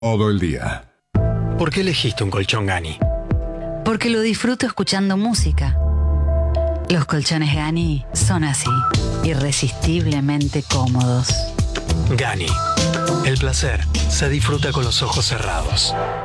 todo el día. ¿Por qué elegiste un colchón Gani? Porque lo disfruto escuchando música. Los colchones Gani son así, irresistiblemente cómodos. Gani. El placer se disfruta con los ojos cerrados.